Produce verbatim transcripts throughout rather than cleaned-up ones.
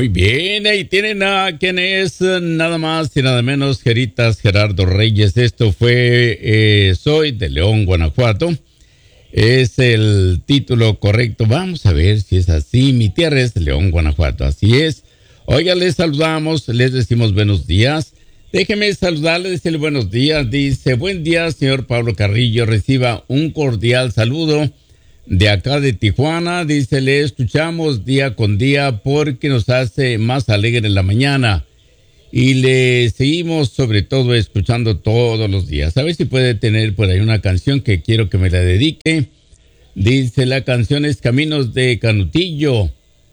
Muy bien, ahí tienen a quien es nada más y nada menos Geritas Gerardo Reyes. Esto fue eh, Soy de León, Guanajuato. Es el título correcto. Vamos a ver si es así. Mi tierra es León, Guanajuato. Así es. Oiga, les saludamos, les decimos buenos días. Déjeme saludarle, decirle buenos días. Dice, buen día, señor Pablo Carrillo. Reciba un cordial saludo de acá de Tijuana. Dice, le escuchamos día con día porque nos hace más alegre en la mañana. Y le seguimos sobre todo escuchando todos los días. A ver si puede tener por ahí una canción que quiero que me la dedique. Dice, la canción es Caminos de Canutillo.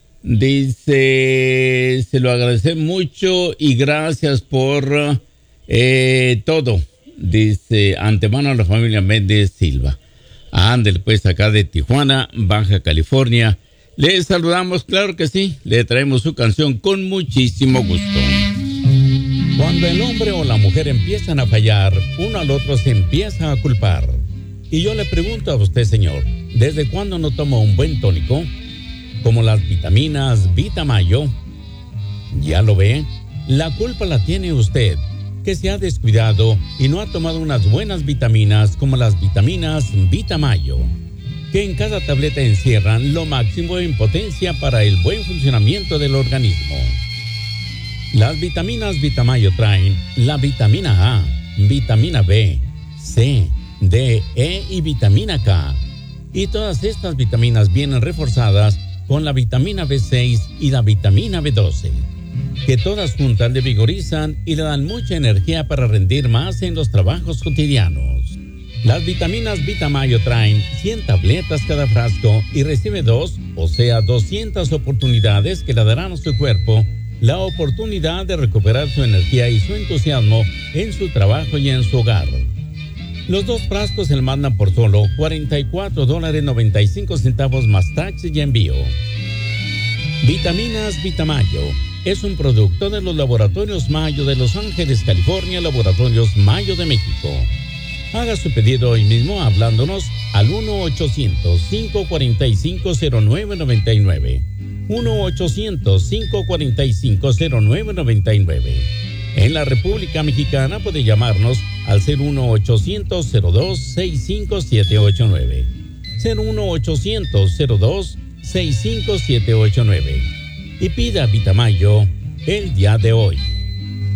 Dice, se lo agradece mucho y gracias por eh, todo. Dice, antemano a la familia Méndez Silva. Ándale, pues acá de Tijuana, Baja California. Le saludamos, claro que sí. Le traemos su canción con muchísimo gusto. Cuando el hombre o la mujer empiezan a fallar, uno al otro se empieza a culpar. Y yo le pregunto a usted, señor, ¿desde cuándo no toma un buen tónico? Como las vitaminas Vitamayo. ¿Ya lo ve? La culpa la tiene usted, que se ha descuidado y no ha tomado unas buenas vitaminas como las vitaminas Vitamayo, que en cada tableta encierran lo máximo en potencia para el buen funcionamiento del organismo. Las vitaminas Vitamayo traen la vitamina A, vitamina B, C, D, E y vitamina K. Y todas estas vitaminas vienen reforzadas con la vitamina B seis y la vitamina B doce, que todas juntas le vigorizan y le dan mucha energía para rendir más en los trabajos cotidianos. Las vitaminas Vitamayo traen cien tabletas cada frasco y recibe dos, o sea, doscientas oportunidades que le darán a su cuerpo la oportunidad de recuperar su energía y su entusiasmo en su trabajo y en su hogar. Los dos frascos se le mandan por solo cuarenta y cuatro dólares noventa y cinco centavos más taxes y envío. Vitaminas Vitamayo es un producto de los laboratorios Mayo de Los Ángeles, California, Laboratorios Mayo de México. Haga su pedido hoy mismo hablándonos al uno ochocientos, cinco cuatro cinco, cero nueve nueve nueve. uno ochocientos, cinco cuatro cinco, cero nueve nueve nueve. En la República Mexicana puede llamarnos al cero uno ochocientos, cero dos, seis cinco siete ocho nueve. cero uno ochocientos, cero dos, seis cinco siete ocho nueve. Y pida Vitamayo el día de hoy.